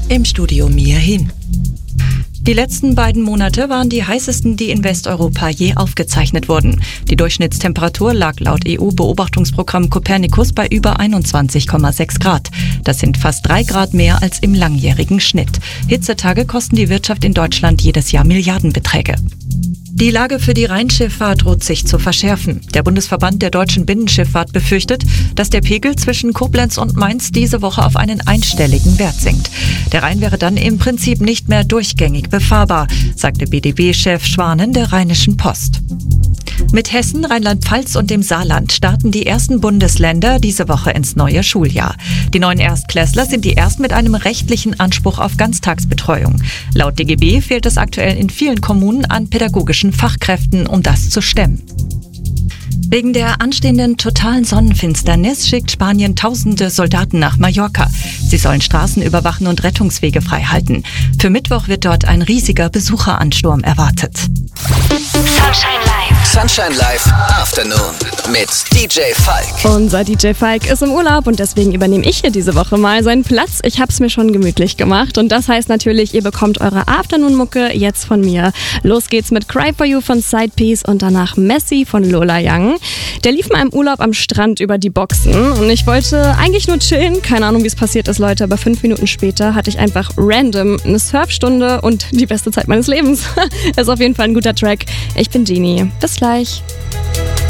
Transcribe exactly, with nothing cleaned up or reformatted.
Im Studio Mia Hin. Die letzten beiden Monate waren die heißesten, die in Westeuropa je aufgezeichnet wurden. Die Durchschnittstemperatur lag laut E U-Beobachtungsprogramm Copernicus bei über einundzwanzig Komma sechs Grad. Das sind fast drei Grad mehr als im langjährigen Schnitt. Hitzetage kosten die Wirtschaft in Deutschland jedes Jahr Milliardenbeträge. Die Lage für die Rheinschifffahrt droht sich zu verschärfen. Der Bundesverband der deutschen Binnenschifffahrt befürchtet, dass der Pegel zwischen Koblenz und Mainz diese Woche auf einen einstelligen Wert sinkt. Der Rhein wäre dann im Prinzip nicht mehr durchgängig befahrbar, sagte B D B-Chef Schwanen der Rheinischen Post. Mit Hessen, Rheinland-Pfalz und dem Saarland starten die ersten Bundesländer diese Woche ins neue Schuljahr. Die neuen Erstklässler sind die ersten mit einem rechtlichen Anspruch auf Ganztagsbetreuung. Laut D G B fehlt es aktuell in vielen Kommunen an pädagogischen Fachkräften, um das zu stemmen. Wegen der anstehenden totalen Sonnenfinsternis schickt Spanien tausende Soldaten nach Mallorca. Sie sollen Straßen überwachen und Rettungswege freihalten. Für Mittwoch wird dort ein riesiger Besucheransturm erwartet. Sunshine Live. Sunshine Live Afternoon mit D J Falk. Unser D J Falk ist im Urlaub und deswegen übernehme ich hier diese Woche mal seinen Platz. Ich habe es mir schon gemütlich gemacht und das heißt natürlich, ihr bekommt eure Afternoon-Mucke jetzt von mir. Los geht's mit Cry For You von Sidepiece und danach Messi von Lola Young. Der lief mal im Urlaub am Strand über die Boxen und ich wollte eigentlich nur chillen. Keine Ahnung, wie es passiert ist, Leute, aber fünf Minuten später hatte ich einfach random eine Surfstunde und die beste Zeit meines Lebens. Ist auf jeden Fall ein guter Track. Ich bin Genie. Bis gleich.